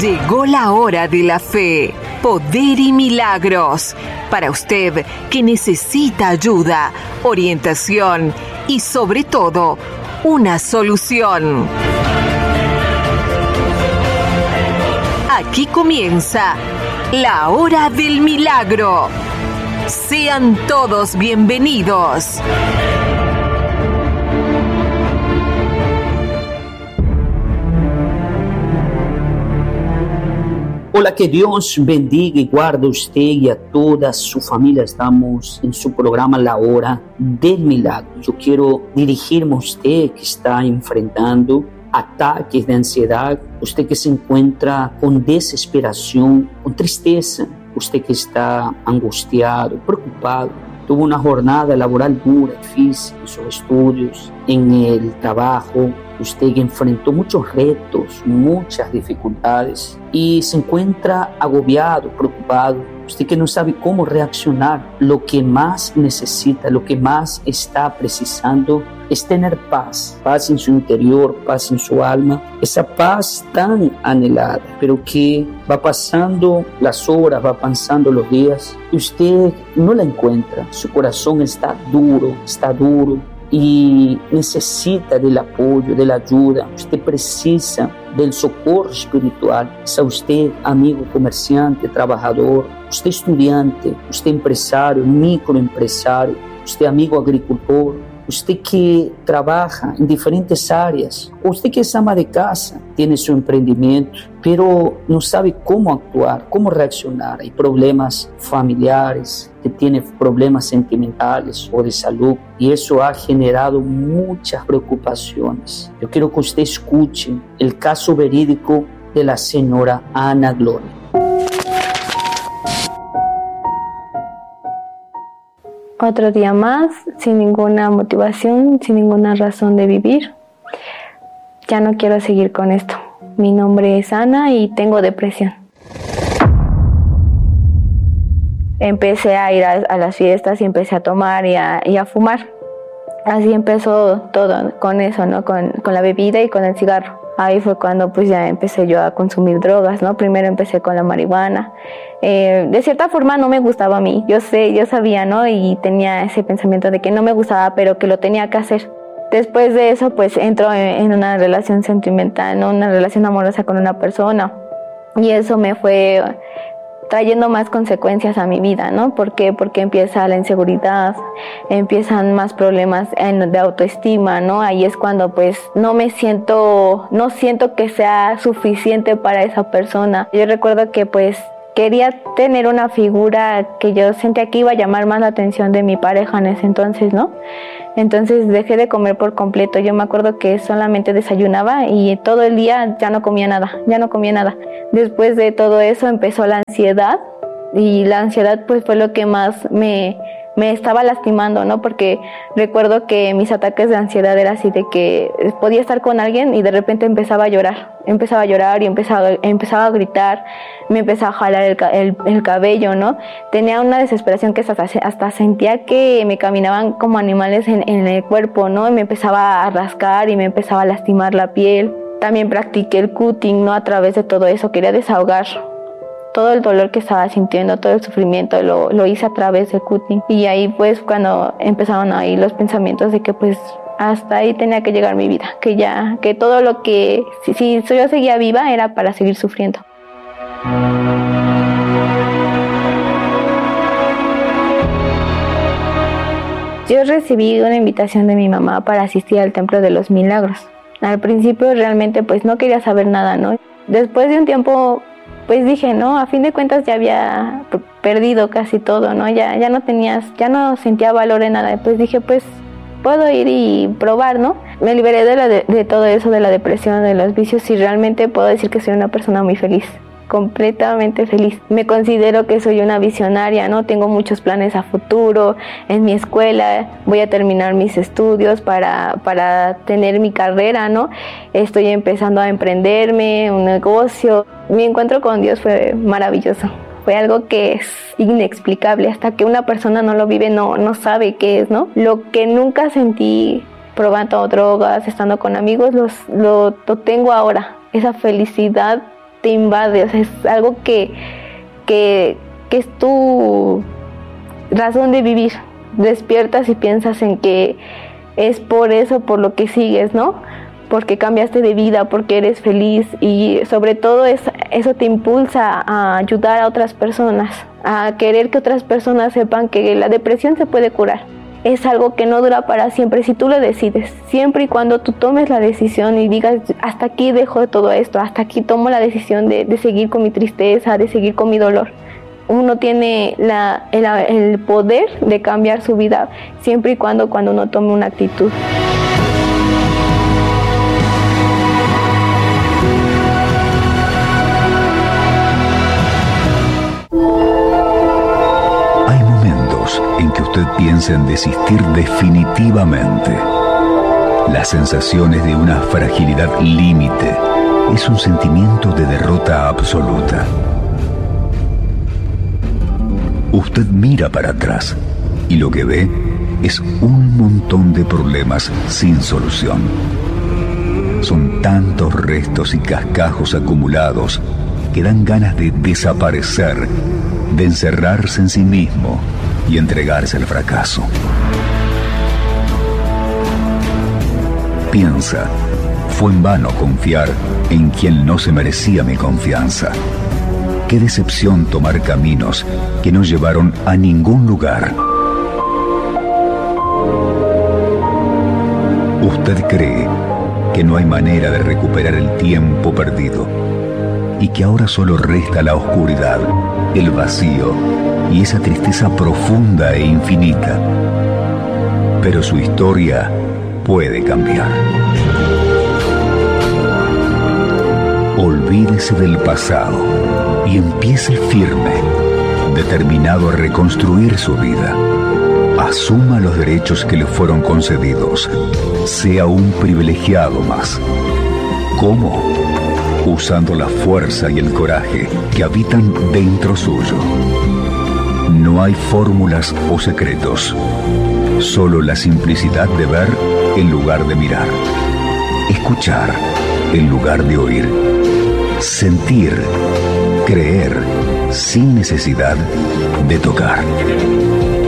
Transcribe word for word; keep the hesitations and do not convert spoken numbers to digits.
Llegó la hora de la fe, poder y milagros. Para usted que necesita ayuda, orientación y sobre todo, una solución. Aquí comienza la hora del milagro. Sean todos bienvenidos. Hola, que Dios bendiga y guarde a usted y a toda su familia. Estamos en su programa La Hora del Milagro. Yo quiero dirigirme a usted que está enfrentando ataques de ansiedad, usted que se encuentra con desesperación, con tristeza, usted que está angustiado, preocupado, tuvo una jornada laboral dura, difícil en sus estudios, en el trabajo, usted que enfrentó muchos retos, muchas dificultades y se encuentra agobiado, preocupado, usted que no sabe cómo reaccionar. Lo que más necesita, lo que más está precisando es tener paz, paz en su interior, paz en su alma, esa paz tan anhelada, pero que va pasando las horas, va pasando los días y usted no la encuentra. Su corazón está duro, está duro y necesita del apoyo, de la ayuda. Usted precisa del socorro espiritual. Es a usted, amigo comerciante, trabajador, usted estudiante, usted empresario, microempresario, usted amigo agricultor, usted que trabaja en diferentes áreas, o usted que es ama de casa, tiene su emprendimiento, pero no sabe cómo actuar, cómo reaccionar. Hay problemas familiares, que tiene problemas sentimentales o de salud, y eso ha generado muchas preocupaciones. Yo quiero que usted escuche el caso verídico de la señora Ana Gloria. Otro día más, sin ninguna motivación, sin ninguna razón de vivir. Ya no quiero seguir con esto. Mi nombre es Ana y tengo depresión. Empecé a ir a, a las fiestas y empecé a tomar y a, y a fumar. Así empezó todo con eso, ¿no? Con, con la bebida y con el cigarro. Ahí fue cuando pues ya empecé yo a consumir drogas, ¿no? Primero empecé con la marihuana. Eh, de cierta forma no me gustaba a mí. Yo sé, yo sabía, ¿no? Y tenía ese pensamiento de que no me gustaba, pero que lo tenía que hacer. Después de eso, pues entro en, en una relación sentimental, ¿no? Una relación amorosa con una persona. Y eso me fue trayendo más consecuencias a mi vida, ¿no? ¿Por qué? Porque empieza la inseguridad, empiezan más problemas en, de autoestima, ¿no? Ahí es cuando pues no me siento, no siento que sea suficiente para esa persona. Yo recuerdo que pues quería tener una figura que yo sentía que iba a llamar más la atención de mi pareja en ese entonces, ¿no? Entonces dejé de comer por completo. Yo me acuerdo que solamente desayunaba y todo el día ya no comía nada, ya no comía nada. Después de todo eso empezó la ansiedad y la ansiedad pues fue lo que más me, me estaba lastimando, ¿no? Porque recuerdo que mis ataques de ansiedad era así de que podía estar con alguien y de repente empezaba a llorar, empezaba a llorar y empezaba, empezaba a gritar, me empezaba a jalar el, el, el cabello, ¿no? Tenía una desesperación que hasta, hasta sentía que me caminaban como animales en, en el cuerpo, ¿no? Y me empezaba a rascar y me empezaba a lastimar la piel. También practiqué el cutting, ¿no? A través de todo eso quería desahogar todo el dolor que estaba sintiendo, todo el sufrimiento, lo, lo hice a través del cutting. Y ahí pues cuando empezaron ahí los pensamientos de que pues hasta ahí tenía que llegar mi vida, que ya, que todo lo que, si, si yo seguía viva era para seguir sufriendo. Yo recibí una invitación de mi mamá para asistir al Templo de los Milagros. Al principio realmente pues no quería saber nada, ¿no? Después de un tiempo pues dije, no, a fin de cuentas ya había perdido casi todo, ¿no? Ya, ya no tenías, ya no sentía valor en nada. Pues dije, pues puedo ir y probar, ¿no? Me liberé de, la de, de todo eso, de la depresión, de los vicios, y realmente puedo decir que soy una persona muy feliz, completamente feliz. Me considero que soy una visionaria, ¿no? Tengo muchos planes a futuro. En mi escuela voy a terminar mis estudios para, para tener mi carrera, ¿no? Estoy empezando a emprenderme un negocio. Mi encuentro con Dios fue maravilloso. Fue algo que es inexplicable. Hasta que una persona no lo vive, no, no sabe qué es, ¿no? Lo que nunca sentí probando drogas, estando con amigos, los, lo, lo tengo ahora. Esa felicidad te invade, o sea, es algo que, que, que es tu razón de vivir. Despiertas y piensas en que es por eso, por lo que sigues, ¿no? Porque cambiaste de vida, porque eres feliz y sobre todo es, eso te impulsa a ayudar a otras personas, a querer que otras personas sepan que la depresión se puede curar. Es algo que no dura para siempre si tú lo decides, siempre y cuando tú tomes la decisión y digas hasta aquí dejo todo esto, hasta aquí tomo la decisión de, de seguir con mi tristeza, de seguir con mi dolor. Uno tiene la, el, el poder de cambiar su vida siempre y cuando, cuando uno tome una actitud. Hay momentos en que usted piensa en desistir definitivamente. Las sensaciones de una fragilidad límite es un sentimiento de derrota absoluta. Usted mira para atrás y lo que ve es un montón de problemas sin solución. Son tantos restos y cascajos acumulados que dan ganas de desaparecer, de encerrarse en sí mismo y entregarse al fracaso. Piensa, fue en vano confiar en quien no se merecía mi confianza. Qué decepción tomar caminos que no llevaron a ningún lugar. Usted cree que no hay manera de recuperar el tiempo perdido y que ahora solo resta la oscuridad, el vacío y esa tristeza profunda e infinita. Pero su historia puede cambiar. Olvídese del pasado y empiece firme, determinado a reconstruir su vida. Asuma los derechos que le fueron concedidos. Sea un privilegiado más. ¿Cómo? Usando la fuerza y el coraje que habitan dentro suyo. No hay fórmulas o secretos. Solo la simplicidad de ver en lugar de mirar. Escuchar en lugar de oír. Sentir, creer, sin necesidad de tocar.